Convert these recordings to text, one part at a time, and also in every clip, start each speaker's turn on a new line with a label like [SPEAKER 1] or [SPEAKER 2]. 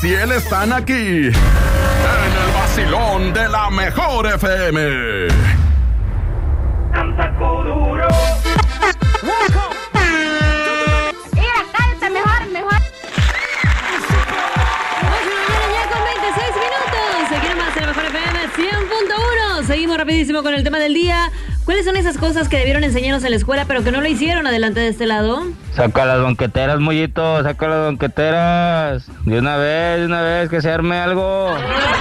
[SPEAKER 1] Ciel están aquí, en el vacilón de la mejor FM.
[SPEAKER 2] Mira, cállate mejor.
[SPEAKER 3] Ya con 26 minutos. Seguimos más en la mejor FM 100.1. Seguimos rapidísimo con el tema del día. ¿Cuáles son esas cosas que debieron enseñarnos en la escuela pero que no lo hicieron? Adelante de este lado.
[SPEAKER 4] Saca las banqueteras, Mollito, saca las banqueteras. De una vez, que se arme algo.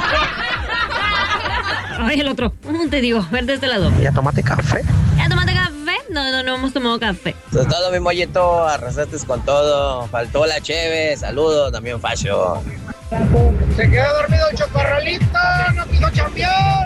[SPEAKER 3] Ay, el otro. Te digo, ver de este lado.
[SPEAKER 5] ¿Ya tomaste café?
[SPEAKER 3] ¿Ya tomaste café? No hemos tomado café.
[SPEAKER 6] Sobre todo, mi Mollito, arrasaste con todo. Faltó la cheve, saludos, también fallo.
[SPEAKER 5] Se quedó dormido el chocorrolito, no quiso chambear.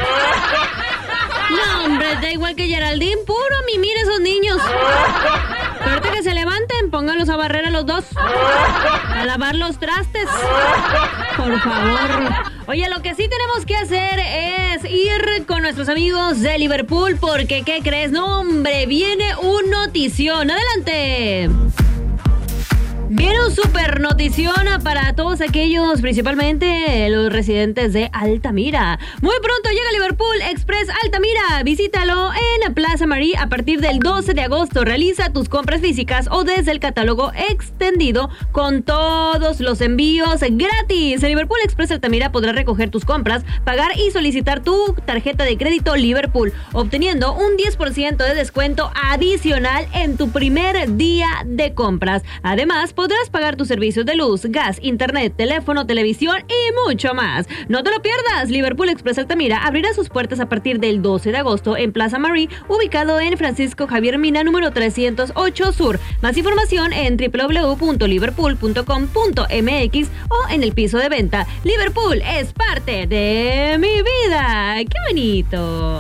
[SPEAKER 3] No, hombre, da igual que Geraldine, puro mimir esos niños. Ahorita que se levanten, pónganlos a barrer a los dos. A lavar los trastes. Por favor. Oye, lo que sí tenemos que hacer es ir con nuestros amigos de Liverpool, porque ¿qué crees? No, hombre, viene un notición. ¡Adelante! Viene un super notición para todos aquellos, principalmente los residentes de Altamira. Muy pronto llega Liverpool Express Altamira. Visítalo en Plaza Marie a partir del 12 de agosto. Realiza tus compras físicas o desde el catálogo extendido con todos los envíos gratis. En Liverpool Express Altamira podrás recoger tus compras, pagar y solicitar tu tarjeta de crédito Liverpool, obteniendo un 10% de descuento adicional en tu primer día de compras. Además, podrás pagar tus servicios de luz, gas, internet, teléfono, televisión y mucho más. No te lo pierdas. Liverpool Express Altamira abrirá sus puertas a partir del 12 de agosto en Plaza Marie, ubicado en Francisco Javier Mina, número 308 Sur. Más información en www.liverpool.com.mx o en el piso de venta. Liverpool es parte de mi vida. ¡Qué bonito!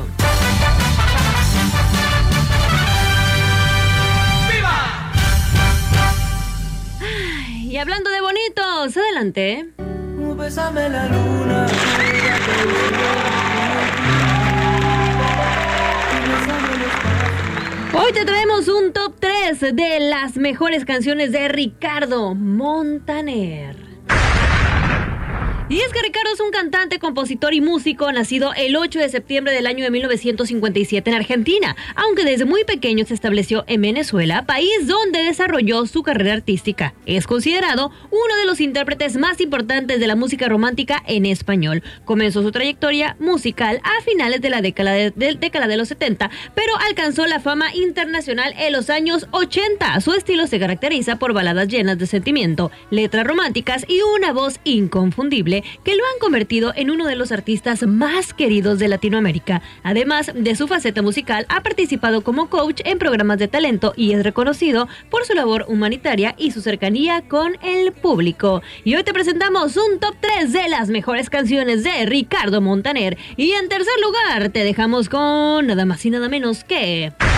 [SPEAKER 3] Y hablando de bonitos, adelante.
[SPEAKER 7] Bésame la luna.
[SPEAKER 3] Hoy te traemos un top 3 de las mejores canciones de Ricardo Montaner. Y es que Ricardo es un cantante, compositor y músico nacido el 8 de septiembre del año de 1957 en Argentina, aunque desde muy pequeño se estableció en Venezuela, país donde desarrolló su carrera artística. Es considerado uno de los intérpretes más importantes de la música romántica en español. Comenzó su trayectoria musical a finales de la década de los 70, pero alcanzó la fama internacional en los años 80. Su estilo se caracteriza por baladas llenas de sentimiento, letras románticas y una voz inconfundible que lo han convertido en uno de los artistas más queridos de Latinoamérica. Además de su faceta musical, ha participado como coach en programas de talento y es reconocido por su labor humanitaria y su cercanía con el público. Y hoy te presentamos un top 3 de las mejores canciones de Ricardo Montaner. Y en tercer lugar te dejamos con nada más y nada menos que...